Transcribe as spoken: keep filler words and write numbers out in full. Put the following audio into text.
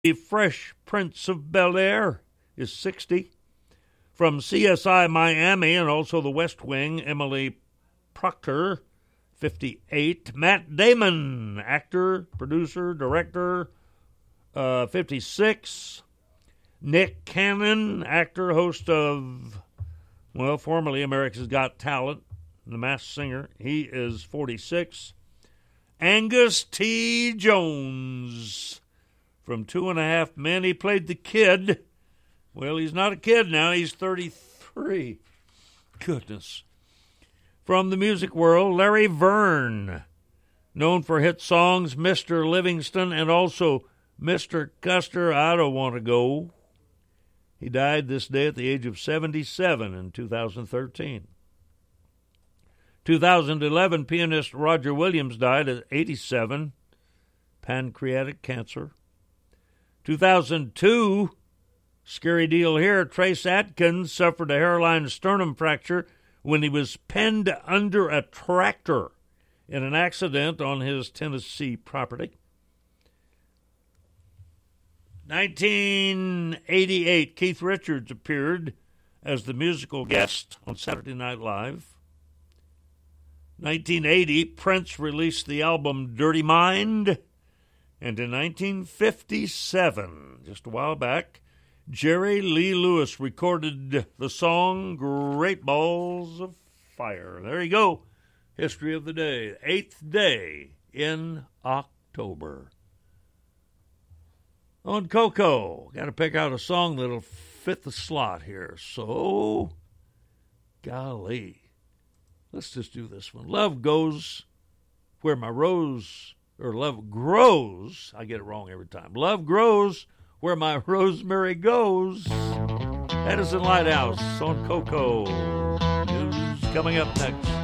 The Fresh Prince of Bel-Air is sixty. From C S I Miami and also The West Wing, Emily Proctor, fifty-eight. Matt Damon, actor, producer, director, uh, fifty-six. Nick Cannon, actor, host of, well, formerly America's Got Talent, The Masked Singer. He is forty-six. Angus T. Jones, from Two and a Half Men. He played the kid. Well, he's not a kid now. He's thirty-three. Goodness. From the music world, Larry Verne, known for hit songs Mister Livingston and also Mister Custer, I Don't Want to Go. He died this day at the age of seventy-seven in two thousand thirteen. two thousand eleven, pianist Roger Williams died at eighty-seven, pancreatic cancer. two thousand two, scary deal here, Trace Atkins suffered a hairline sternum fracture when he was penned under a tractor in an accident on his Tennessee property. nineteen eighty-eight, Keith Richards appeared as the musical guest on Saturday Night Live. nineteen eighty, Prince released the album Dirty Mind. And in nineteen fifty-seven, just a while back, Jerry Lee Lewis recorded the song Great Balls of Fire. There you go. History of the day. Eighth day in October. On Coco, got to pick out a song that'll fit the slot here. So, golly, let's just do this one. Love goes where my rose, or love grows. I get it wrong every time. Love grows where my rosemary goes. Edison Lighthouse on Coco. News coming up next.